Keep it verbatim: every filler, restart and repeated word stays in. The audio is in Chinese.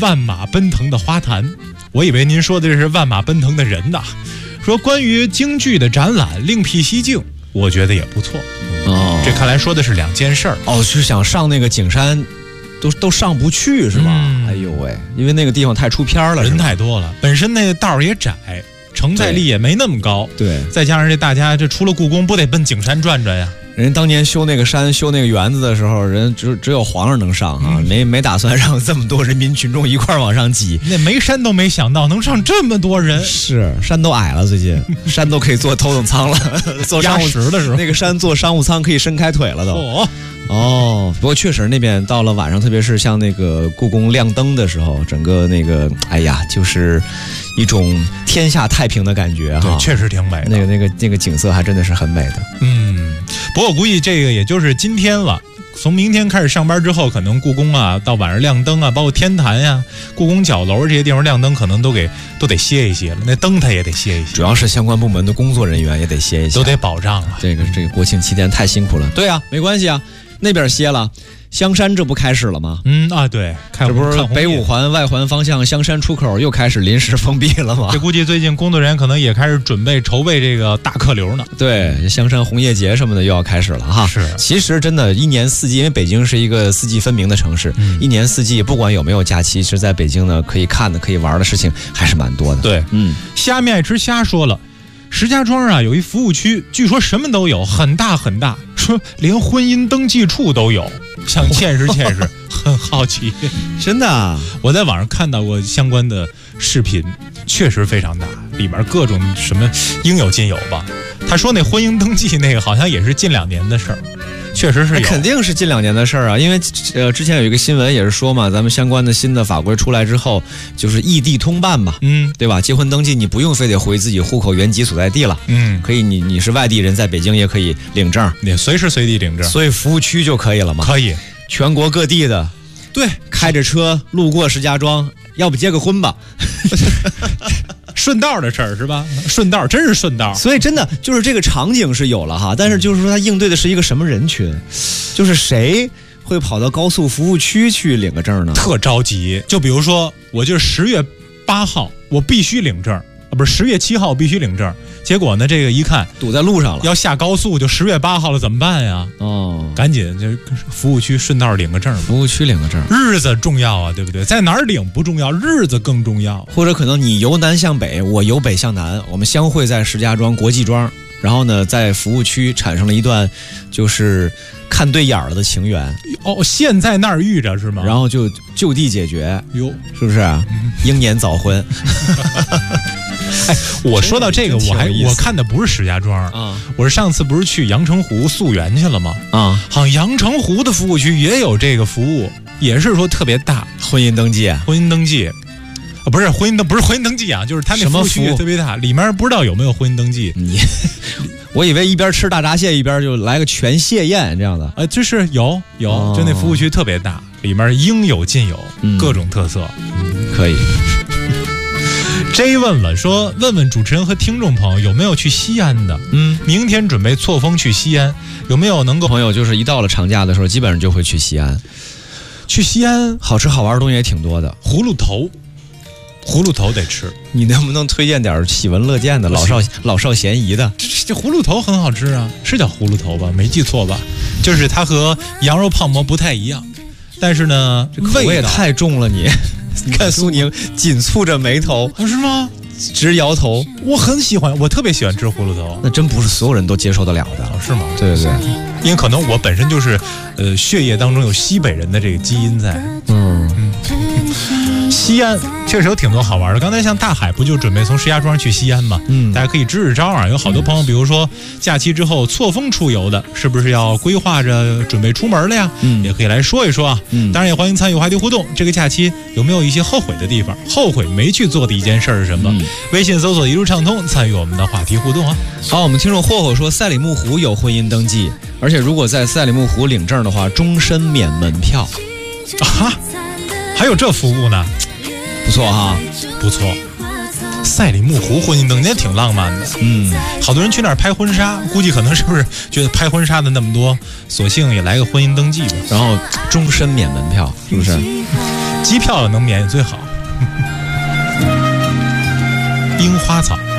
万马奔腾的花坛。我以为您说的这是万马奔腾的人呢。说关于京剧的展览另辟蹊径，我觉得也不错。哦，这看来说的是两件事儿。 哦，是想上那个景山，都都上不去是吧？嗯、哎呦喂，因为那个地方太出片了， 人太多了，本身那个道也窄。承载力也没那么高， 对， 再加上这大家这出了故宫不得奔景山转转呀？ 人当年修那个山、修那个园子的时候，人只只有皇上能上啊，嗯、没没打算让这么多人民群众一块往上挤。 那煤山都没想到能上这么多人， 是山都矮了，最近山都可以坐头等舱了，坐商务室的时候， 那个山坐商务舱可以伸开腿了都。哦哦，不过确实那边到了晚上，特别是像那个故宫亮灯的时候，整个那个哎呀，就是一种天下太平的感觉哈。 对，确实挺美的。 那个那个那个景色还真的是很美的。 嗯，不过我估计这个也就是今天了。从明天开始上班之后，可能故宫啊，到晚上亮灯啊，包括天坛呀、啊、故宫角楼这些地方亮灯，可能都给都得歇一歇了。那灯它也得歇一歇。 主要是相关部门的工作人员也得歇一歇， 都得保障啊。 这个这个国庆期间太辛苦了。对啊，没关系啊。那边歇了，香山这不开始了吗？ 嗯啊，对， 这不是北五环外环方向香山出口又开始临时封闭了吗？ 这估计最近工作人员可能也开始准备筹备这个大客流呢。 对，香山红叶节什么的又要开始了哈。 是， 其实真的，一年四季，因为北京是一个四季分明的城市，嗯、一年四季不管有没有假期，其实在北京呢可以看的、可以玩的事情还是蛮多的。 对，嗯，虾面爱吃虾说了。石家庄啊，有一服务区，据说什么都有，很大很大，说连婚姻登记处都有，想见识见识，很好奇。 真的啊， 我在网上看到过相关的视频，确实非常大，里面各种什么应有尽有吧。他说那婚姻登记那个好像也是近两年的事儿。确实是有， 肯定是近两年的事儿啊，因为呃之前有一个新闻也是说嘛，咱们相关的新的法规出来之后，就是异地通办嘛，嗯，对吧？结婚登记你不用非得回自己户口原籍所在地了，嗯，可以你你是外地人在北京也可以领证， 你随时随地领证， 所以服务区就可以了嘛， 可以， 全国各地的， 对， 开着车路过石家庄，要不结个婚吧。 顺道的事儿是吧？顺道真是顺道， 所以真的就是这个场景是有了哈，但是就是说他应对的是一个什么人群，就是谁会跑到高速服务区去领个证呢？ 特着急，就比如说我就是十月八号我必须领证，啊不是十月七号我必须领证，结果呢这个一看堵在路上了， 要下高速就十月八号了，怎么办呀？哦，赶紧就服务区顺道领个证， 服务区领个证， 日子重要啊，对不对？在哪儿领不重要，日子更重要。 或者可能你由南向北，我由北向南，我们相会在石家庄国际庄，然后呢在服务区产生了一段就是看对眼了的情缘。 哦，现在那儿遇着是吗？ 然后就就地解决， 哟， 是不是、啊嗯、英年早婚？ 哎，我说到这个，我还我看的不是石家庄啊，我是上次不是去阳澄湖溯源去了吗？啊，好像阳澄湖的服务区也有这个服务，也是说特别大， 婚姻登记， 婚姻登记，啊不是婚姻登不是婚姻登记啊，就是他那服务区也特别大，里面不知道有没有婚姻登记。 你，我以为一边吃大闸蟹一边就来个全蟹宴这样的， 呃，就是有有，哦、就那服务区特别大，里面应有尽有，嗯、各种特色， 嗯、可以。 J 问了说，问问主持人和听众朋友有没有去西安的？嗯，明天准备错峰去西安，有没有能够朋友就是一到了长假的时候，基本上就会去西安。 去西安好吃好玩的东西也挺多的， 葫芦头，葫芦头得吃。 你能不能推荐点喜闻乐见的、老少老少咸宜的？ 这这葫芦头很好吃啊，是叫葫芦头吧？没记错吧？就是它和羊肉泡馍不太一样，但是呢， 这口味也太重了你。你看苏宁紧蹙着眉头， 哦、是吗？ 直摇头。 我很喜欢，我特别喜欢吃葫芦头。 那真不是所有人都接受得了的， 哦、是吗？ 对对对， 因为可能我本身就是，呃，血液当中有西北人的这个基因在。嗯嗯，西安确实有挺多好玩的。刚才像大海不就准备从石家庄去西安嘛？嗯，大家可以支支招啊。有好多朋友，比如说假期之后错峰出游的，是不是要规划着准备出门了呀？嗯，也可以来说一说啊。嗯，当然也欢迎参与话题互动。这个假期有没有一些后悔的地方？后悔没去做的一件事是什么？嗯、微信搜索一路畅通，参与我们的话题互动啊。 好，我们听众霍霍说，赛里木湖有婚姻登记，而且如果在赛里木湖领证的话，终身免门票。 啊，还有这服务呢？ 不错哈， 不错。赛里木湖婚姻登记也挺浪漫的，嗯，好多人去那儿拍婚纱，估计可能是不是觉得拍婚纱的那么多，索性也来个婚姻登记吧， 然后终身免门票，是不是？ 机票能免最好。樱花草。